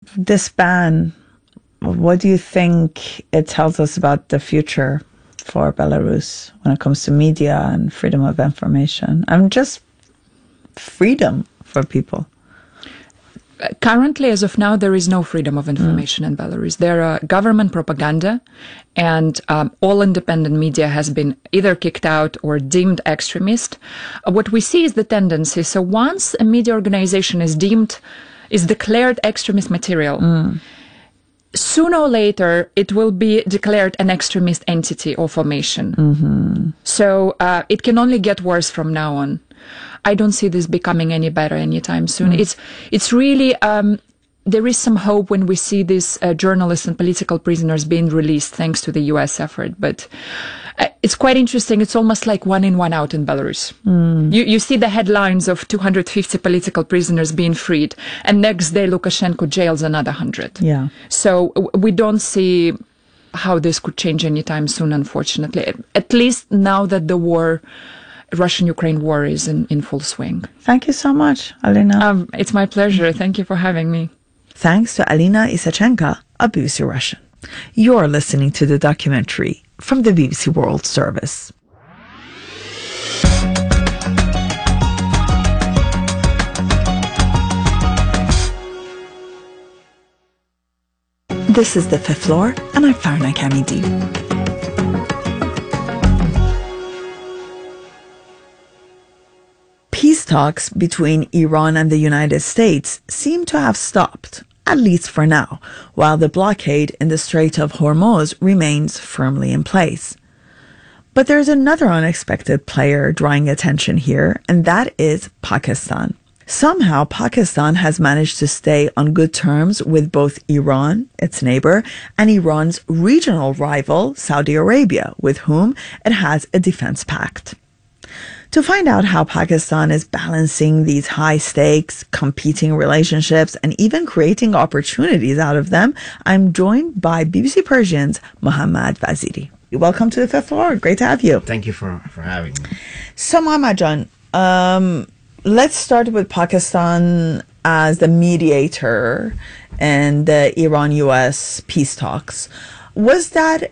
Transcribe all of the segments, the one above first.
This ban, what do you think it tells us about the future for Belarus when it comes to media and freedom of information? And just freedom for people. Currently, as of now, there is no freedom of information in Belarus. There are government propaganda, and all independent media has been either kicked out or deemed extremist. What we see is the tendency. So once a media organization is declared extremist material, sooner or later, it will be declared an extremist entity or formation. So it can only get worse from now on. I don't see this becoming any better anytime soon. It's really, there is some hope when we see these journalists and political prisoners being released thanks to the US effort. But it's quite interesting. It's almost like one in, one out in Belarus. You see the headlines of 250 political prisoners being freed, and next day Lukashenko jails another 100. Yeah. So we don't see how this could change anytime soon, unfortunately. At least now that the Russian-Ukraine war is in full swing. Thank you so much, Alina. It's my pleasure. Thank you for having me. Thanks to Alina Isachenko of BBC Russian. You're listening to the documentary from the BBC World Service. This is The Fifth Floor, and I'm Farna Kamidi. Peace talks between Iran and the United States seem to have stopped, at least for now, while the blockade in the Strait of Hormuz remains firmly in place. But there's another unexpected player drawing attention here, and that is Pakistan. Somehow, Pakistan has managed to stay on good terms with both Iran, its neighbor, and Iran's regional rival, Saudi Arabia, with whom it has a defense pact. To find out how Pakistan is balancing these high-stakes, competing relationships and even creating opportunities out of them, I'm joined by BBC Persian's Mohammad Vaziri. Welcome to The Fifth Floor. Great to have you. Thank you for having me. So, Mohammad Jan, let's start with Pakistan as the mediator in the Iran-US peace talks. Was that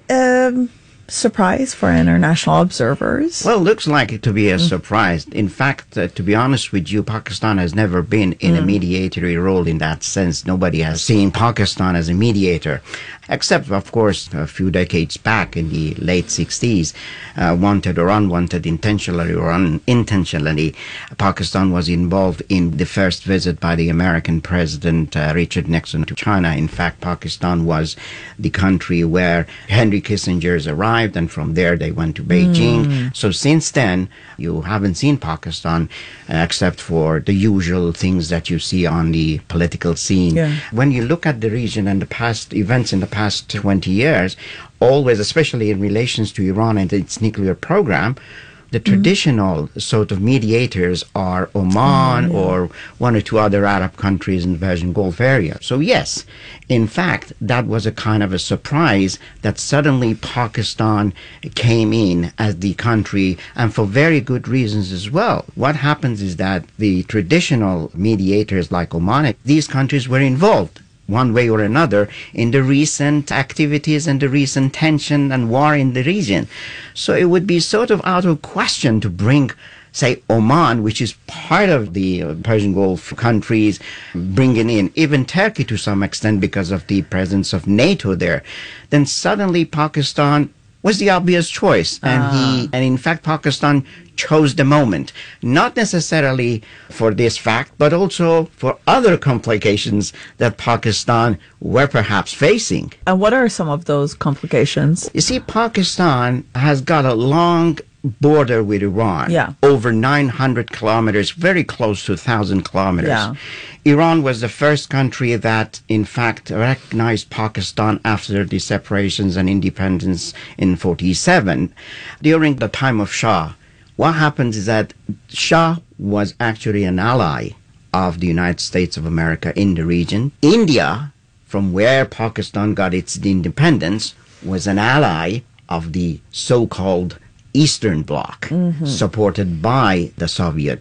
surprise for international observers? Well, looks like it to be a surprise. In fact, to be honest with you, Pakistan has never been in a mediatory role in that sense. Nobody has seen Pakistan as a mediator, except, of course, a few decades back in the late 60s, wanted or unwanted, intentionally or unintentionally, Pakistan was involved in the first visit by the American President Richard Nixon to China. In fact, Pakistan was the country where Henry Kissinger's arrived, and from there they went to Beijing. So since then, you haven't seen Pakistan except for the usual things that you see on the political scene. Yeah. When you look at the region and the past events in the past 20 years, always, especially in relations to Iran and its nuclear program, the traditional sort of mediators are Oman or one or two other Arab countries in the Persian Gulf area. So yes, in fact, that was a kind of a surprise that suddenly Pakistan came in as the country, and for very good reasons as well. What happens is that the traditional mediators like Oman, these countries were involved one way or another in the recent activities and the recent tension and war in the region. So it would be sort of out of question to bring, say, Oman, which is part of the Persian Gulf countries, bringing in even Turkey to some extent because of the presence of NATO there. Then suddenly Pakistan was the obvious choice. And in fact, Pakistan chose the moment, not necessarily for this fact, but also for other complications that Pakistan were perhaps facing. And what are some of those complications? You see, Pakistan has got a long border with Iran, over 900 kilometers, very close to 1,000 kilometers. Yeah. Iran was the first country that, in fact, recognized Pakistan after the separations and independence in 47. During the time of Shah, what happens is that Shah was actually an ally of the United States of America in the region. India, from where Pakistan got its independence, was an ally of the so-called Eastern Bloc, supported by the Soviet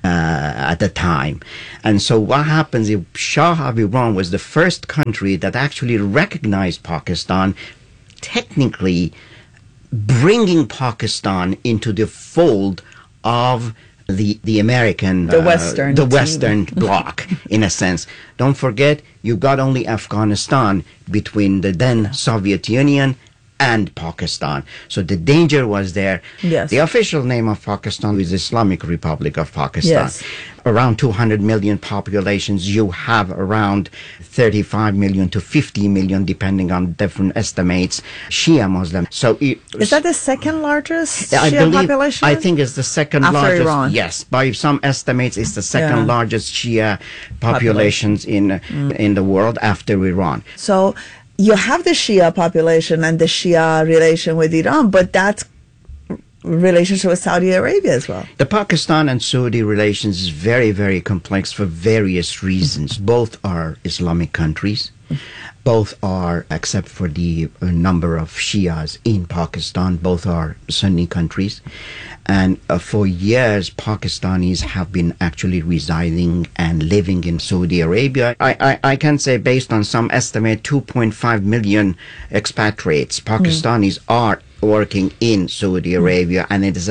at the time. And so what happens if Shah of Iran was the first country that actually recognized Pakistan, technically bringing Pakistan into the fold of the American, the Western bloc, in a sense. Don't forget, you got only Afghanistan between the then Soviet Union and Pakistan. So the danger was there. Yes. The official name of Pakistan is Islamic Republic of Pakistan. Yes. Around 200 million populations, you have around 35 million to 50 million, depending on different estimates, Shia Muslim. So is that the second largest I Shia believe, population? I think it's the second after largest. Iran. Yes, by some estimates, it's the second largest Shia populations in the world after Iran. So you have the Shia population and the Shia relation with Iran, but that's relationship with Saudi Arabia as well. The Pakistan and Saudi relations is very, very complex for various reasons. Both are Islamic countries. Both are, except for the number of Shias in Pakistan, both are Sunni countries. And for years, Pakistanis have been actually residing and living in Saudi Arabia. I can say, based on some estimate, 2.5 million expatriates, Pakistanis, are working in Saudi Arabia, and it is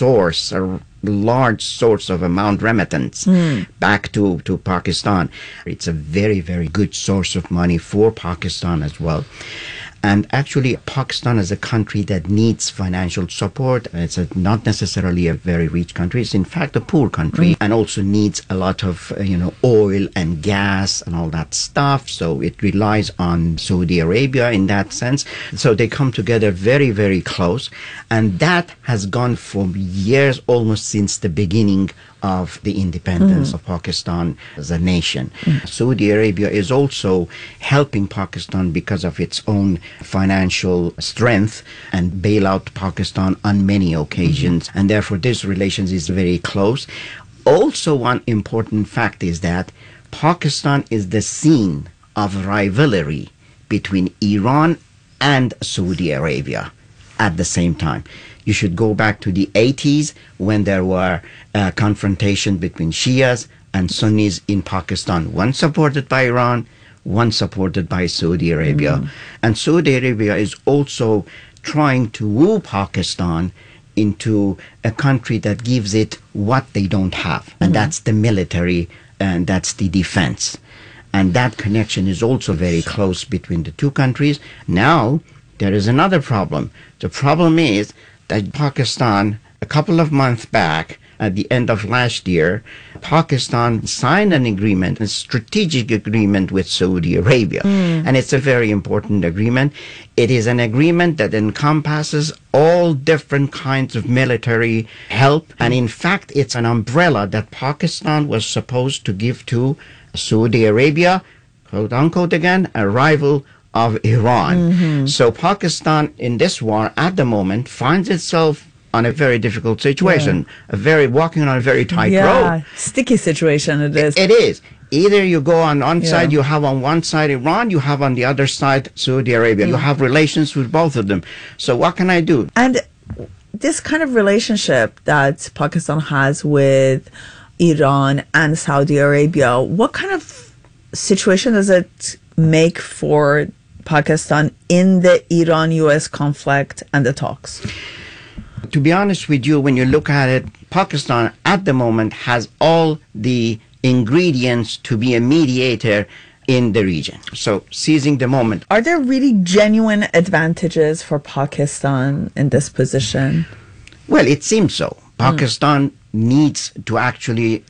a large source of amount remittance back to Pakistan. It's a very, very good source of money for Pakistan as well. And actually, Pakistan is a country that needs financial support. It's not necessarily a very rich country. It's in fact a poor country, and also needs a lot of oil and gas and all that stuff. So it relies on Saudi Arabia in that sense. So they come together very, very close, and that has gone for years, almost since the beginning of the independence of Pakistan as a nation. Saudi Arabia is also helping Pakistan because of its own financial strength and bail out Pakistan on many occasions, and therefore this relations is very close. Also, one important fact is that Pakistan is the scene of rivalry between Iran and Saudi Arabia at the same time. You should go back to the 80s when there were confrontation between Shias and Sunnis in Pakistan, one supported by Iran, one supported by Saudi Arabia. And Saudi Arabia is also trying to woo Pakistan into a country that gives it what they don't have, and that's the military, and that's the defense. And that connection is also very close between the two countries. Now, there is another problem. The problem is that Pakistan, a couple of months back, at the end of last year, Pakistan signed an agreement, a strategic agreement with Saudi Arabia. And it's a very important agreement. It is an agreement that encompasses all different kinds of military help. And in fact, it's an umbrella that Pakistan was supposed to give to Saudi Arabia, quote unquote again, a rival of Iran. So Pakistan in this war at the moment finds itself on a very difficult situation, walking on a very tight road. Sticky situation it is. It is. Either you go on one side, you have on one side Iran, you have on the other side Saudi Arabia. You have relations with both of them. So what can I do? And this kind of relationship that Pakistan has with Iran and Saudi Arabia, what kind of situation does it make for Pakistan in the Iran-US conflict and the talks? To be honest with you, when you look at it, Pakistan at the moment has all the ingredients to be a mediator in the region. So seizing the moment. Are there really genuine advantages for Pakistan in this position? Well, it seems so. Pakistan needs to actually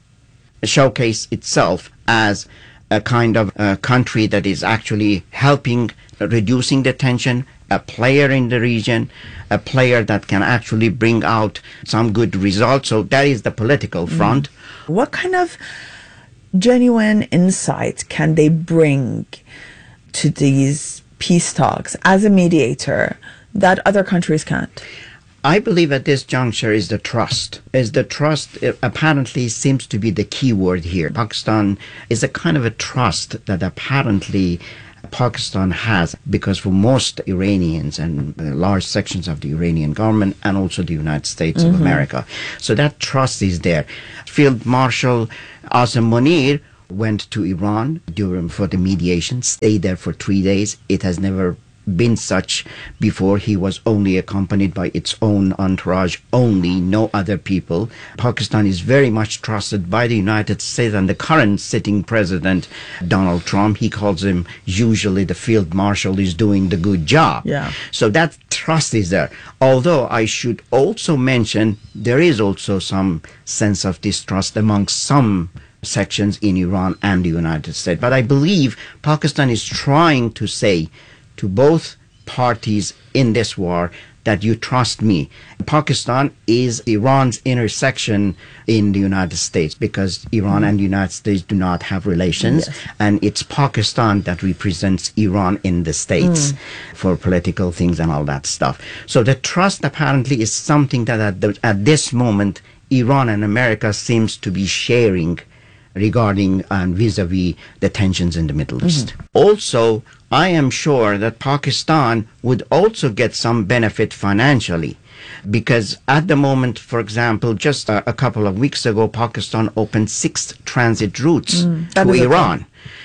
showcase itself as a kind of country that is actually helping reducing the tension, a player in the region, a player that can actually bring out some good results. So that is the political front. What kind of genuine insight can they bring to these peace talks as a mediator that other countries can't? I believe at this juncture is the trust. Apparently seems to be the key word here. Pakistan is a kind of a trust that apparently Pakistan has, because for most Iranians and large sections of the Iranian government and also the United States of America. So that trust is there. Field Marshal Azam Munir went to Iran for the mediation, stayed there for 3 days. It has never been such before. He was only accompanied by its own entourage, only, no other people. Pakistan is very much trusted by the United States and the current sitting president, Donald Trump. He calls him usually the field marshal is doing the good job. Yeah. So that trust is there. Although I should also mention there is also some sense of distrust among some sections in Iran and the United States. But I believe Pakistan is trying to say to both parties in this war that you trust me. Pakistan is Iran's intersection in the United States, because Iran and the United States do not have relations. Yes. And it's Pakistan that represents Iran in the States for political things and all that stuff. So the trust apparently is something that at this moment Iran and America seems to be sharing regarding and vis-a-vis the tensions in the Middle East. Also, I am sure that Pakistan would also get some benefit financially, because at the moment, for example, just a couple of weeks ago, Pakistan opened 6 transit routes to Iran.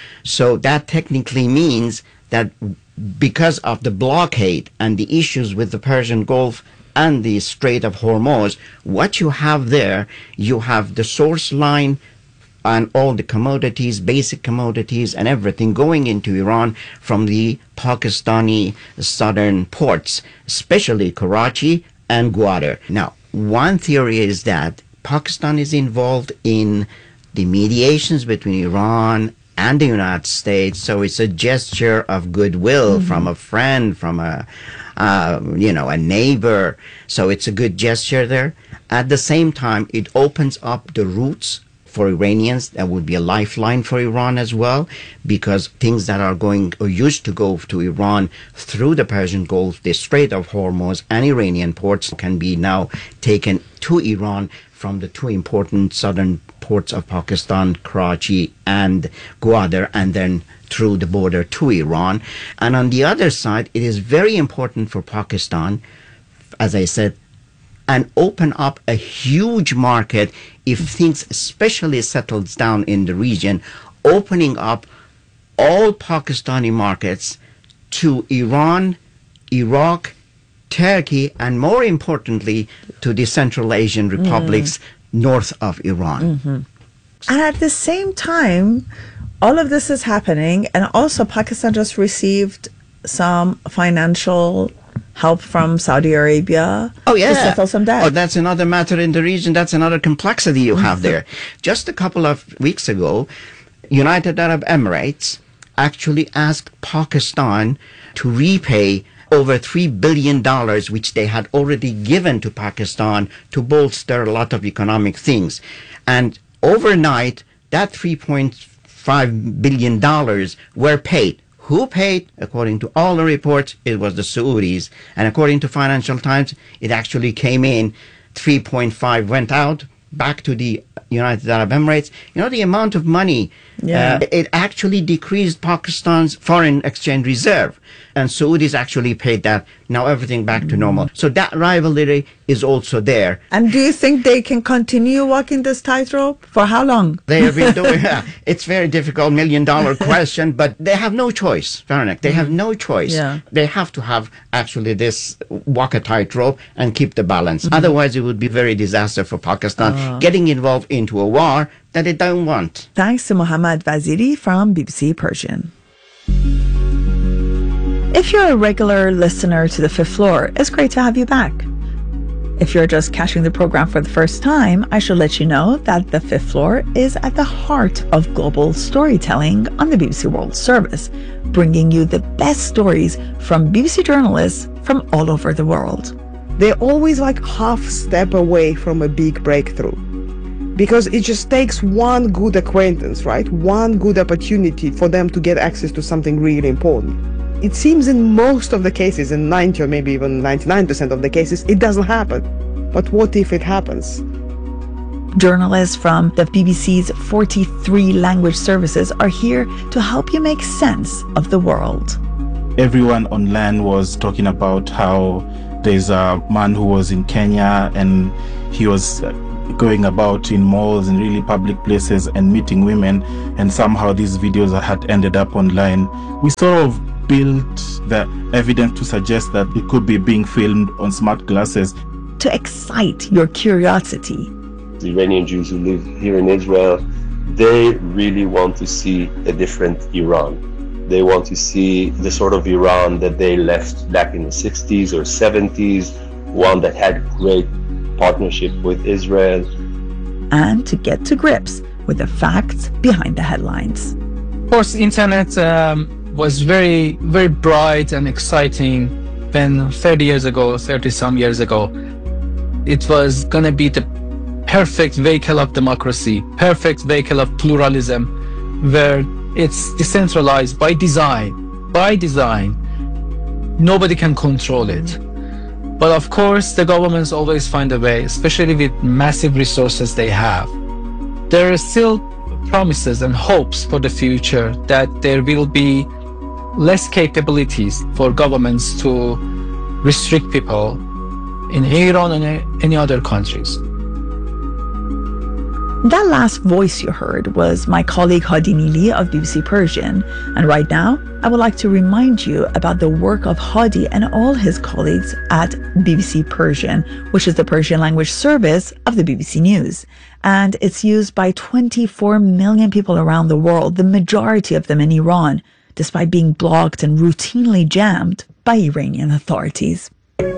So that technically means that because of the blockade and the issues with the Persian Gulf and the Strait of Hormuz, what you have there, you have the source line and all the commodities, basic commodities and everything going into Iran from the Pakistani southern ports, especially Karachi and Gwadar. Now, one theory is that Pakistan is involved in the mediations between Iran and the United States, so it's a gesture of goodwill from a friend, from a neighbor. So it's a good gesture there. At the same time, it opens up the routes for Iranians. That would be a lifeline for Iran as well, because things that are going or used to go to Iran through the Persian Gulf, the Strait of Hormuz and Iranian ports can be now taken to Iran from the 2 important southern ports of Pakistan, Karachi and Gwadar, and then through the border to Iran. And on the other side, it is very important for Pakistan, as I said, and open up a huge market if things especially settles down in the region, opening up all Pakistani markets to Iran, Iraq, Turkey, and more importantly, to the Central Asian republics north of Iran. And at the same time, all of this is happening, and also Pakistan just received some financial help from Saudi Arabia to settle some debt. Oh, that's another matter in the region. That's another complexity you have there. Just a couple of weeks ago, United Arab Emirates actually asked Pakistan to repay over $3 billion, which they had already given to Pakistan to bolster a lot of economic things. And overnight, that $3.5 billion were paid. Who paid? According to all the reports, it was the Saudis. And according to Financial Times, it actually came in 3.5 went out back to the United Arab Emirates. You know, the amount of money, it actually decreased Pakistan's foreign exchange reserve. And Saudis actually paid that. Now everything back to normal. So that rivalry is also there. And do you think they can continue walking this tightrope? For how long? They have been doing it's very difficult, $1 million question, but they have no choice, Farnak. They have no choice. Yeah. They have to have actually this walk a tightrope and keep the balance. Otherwise, it would be very disaster for Pakistan getting involved into a war that they don't want. Thanks to Mohammad Vaziri from BBC Persian. If you're a regular listener to The Fifth Floor, it's great to have you back. If you're just catching the program for the first time, I should let you know that The Fifth Floor is at the heart of global storytelling on the BBC World Service, bringing you the best stories from BBC journalists from all over the world. They're always like half step away from a big breakthrough, because it just takes one good acquaintance, right? One good opportunity for them to get access to something really important. It seems in most of the cases, in 90 or maybe even 99% of the cases, it doesn't happen. But what if it happens? Journalists from the BBC's 43 language services are here to help you make sense of the world. Everyone online was talking about how there's a man who was in Kenya and he was going about in malls and really public places and meeting women, and somehow these videos had ended up online. We sort of built the evidence to suggest that it could be being filmed on smart glasses. To excite your curiosity. The Iranian Jews who live here in Israel, they really want to see a different Iran. They want to see the sort of Iran that they left back in the 60s or 70s, one that had great partnership with Israel. And to get to grips with the facts behind the headlines. Of course, the internet was very, very bright and exciting when 30 some years ago. It was going to be the perfect vehicle of democracy, perfect vehicle of pluralism, where it's decentralized by design. By design, nobody can control it. But of course, the governments always find a way, especially with massive resources they have. There are still promises and hopes for the future that there will be less capabilities for governments to restrict people in Iran and any other countries. That last voice you heard was my colleague Hadi Nili of BBC Persian. And right now, I would like to remind you about the work of Hadi and all his colleagues at BBC Persian, which is the Persian language service of the BBC News. And it's used by 24 million people around the world, the majority of them in Iran, despite being blocked and routinely jammed by Iranian authorities.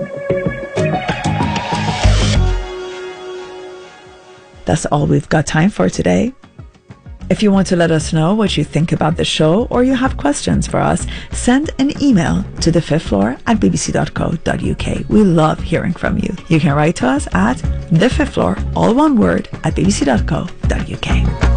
That's all we've got time for today. If you want to let us know what you think about the show or you have questions for us, send an email to thefifthfloor@bbc.co.uk. We love hearing from you. You can write to us at thefifthfloor, all one word, @bbc.co.uk.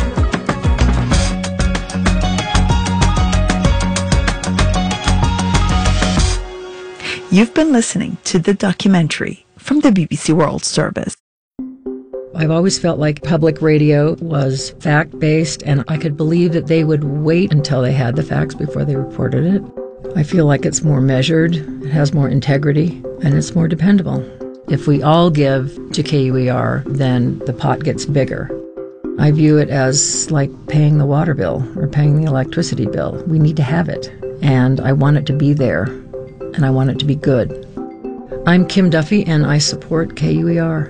You've been listening to The Documentary from the BBC World Service. I've always felt like public radio was fact-based, and I could believe that they would wait until they had the facts before they reported it. I feel like it's more measured, it has more integrity, and it's more dependable. If we all give to KUER, then the pot gets bigger. I view it as like paying the water bill or paying the electricity bill. We need to have it, and I want it to be there, and I want it to be good. I'm Kim Duffy, and I support KUER.